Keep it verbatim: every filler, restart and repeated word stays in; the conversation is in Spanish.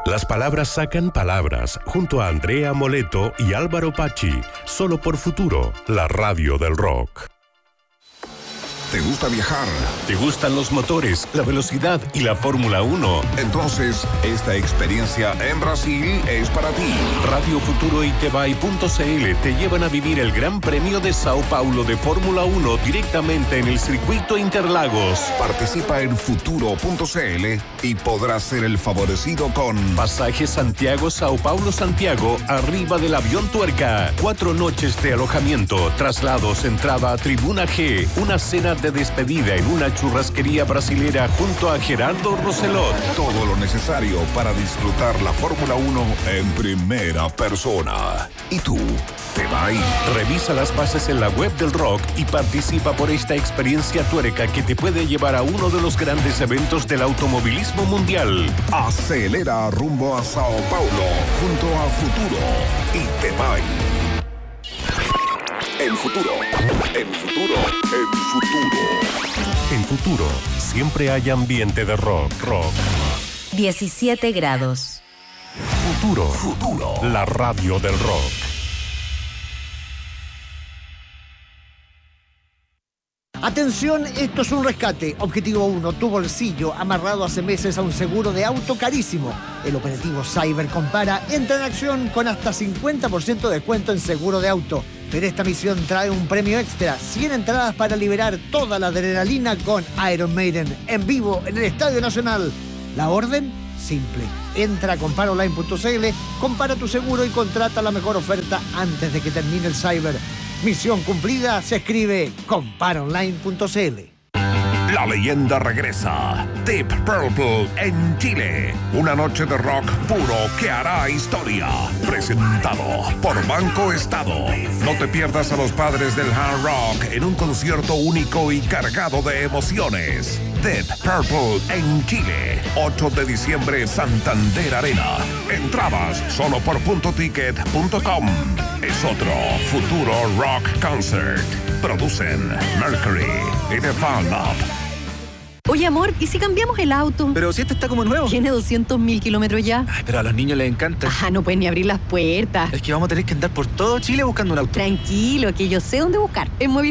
Las palabras sacan palabras, junto a Andrea Moleto y Álvaro Pachi, solo por Futuro, la radio del rock. ¿Te gusta viajar? ¿Te gustan los motores, la velocidad y la Fórmula uno? Entonces, esta experiencia en Brasil es para ti. Radio Futuro y Tebai punto c l te llevan a vivir el Gran Premio de Sao Paulo de Fórmula uno directamente en el circuito Interlagos. Participa en futuro punto c l y podrás ser el favorecido con pasaje Santiago-Sao Paulo-Santiago arriba del avión Tuerca. Cuatro noches de alojamiento, traslados, entrada a Tribuna G, una cena de despedida en una churrasquería brasilera junto a Gerardo Roselot. Todo lo necesario para disfrutar la Fórmula uno en primera persona. ¿Y tú? ¿Te va a ir? Revisa las bases en la web del rock y participa por esta experiencia tuerca que te puede llevar a uno de los grandes eventos del automovilismo mundial. Acelera rumbo a Sao Paulo junto a Futuro y Tebai. En Futuro, en Futuro, en Futuro. En Futuro, siempre hay ambiente de rock, rock. diecisiete grados. Futuro, Futuro, la radio del rock. Atención, esto es un rescate. Objetivo uno, tu bolsillo amarrado hace meses a un seguro de auto carísimo. El operativo Cyber Compara entra en acción con hasta cincuenta por ciento de descuento en seguro de auto. Pero esta misión trae un premio extra, cien entradas para liberar toda la adrenalina con Iron Maiden en vivo en el Estadio Nacional. La orden, simple. Entra a compara online punto c l, compara tu seguro y contrata la mejor oferta antes de que termine el Cyber. Misión cumplida se escribe compara online punto c l. La leyenda regresa. Deep Purple en Chile. Una noche de rock puro que hará historia. Presentado por Banco Estado. No te pierdas a los padres del hard rock en un concierto único y cargado de emociones. Deep Purple en Chile. ocho de diciembre, Santander Arena. Entradas solo por punto ticket punto com. Es otro Futuro Rock Concert. Producen Mercury y The Fall Up. Oye, amor, ¿y si cambiamos el auto? Pero si este está como nuevo. Tiene doscientos mil kilómetros ya. Ay, pero a los niños les encanta. Ajá, no pueden ni abrir las puertas. Es que vamos a tener que andar por todo Chile buscando un auto. Tranquilo, que yo sé dónde buscar. En Movistar